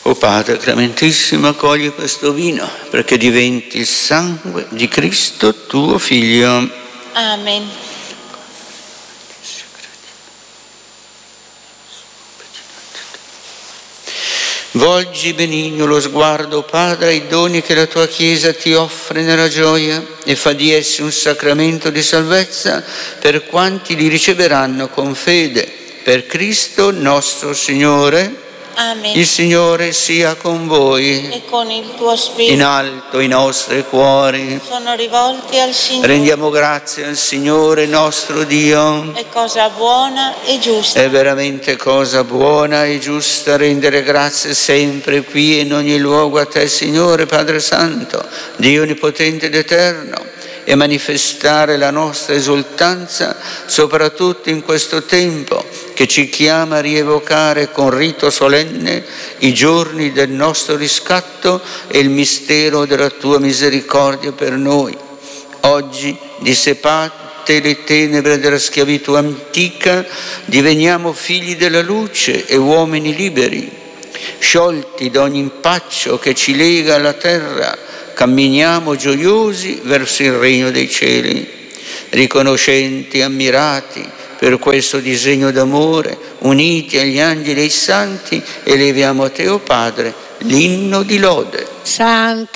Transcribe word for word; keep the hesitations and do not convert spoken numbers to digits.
O Padre clementissimo, accogli questo vino perché diventi il sangue di Cristo tuo Figlio. Amen. Volgi benigno lo sguardo, Padre, ai doni che la tua Chiesa ti offre nella gioia e fa di essi un sacramento di salvezza per quanti li riceveranno con fede. Per Cristo nostro Signore. Amen. Il Signore sia con voi. E con il tuo spirito. In alto i nostri cuori. Sono rivolti al Signore. Rendiamo grazie al Signore nostro Dio. È cosa buona e giusta. È veramente cosa buona e giusta rendere grazie sempre qui e in ogni luogo a te, Signore Padre Santo, Dio onnipotente ed eterno, e manifestare la nostra esultanza soprattutto in questo tempo che ci chiama a rievocare con rito solenne i giorni del nostro riscatto e il mistero della tua misericordia per noi. Oggi, dissipate le tenebre della schiavitù antica, diveniamo figli della luce e uomini liberi, sciolti da ogni impaccio che ci lega alla terra. Camminiamo gioiosi verso il regno dei cieli, riconoscenti e ammirati per questo disegno d'amore, uniti agli angeli e ai santi, eleviamo a te, o Padre, l'inno di lode. Santo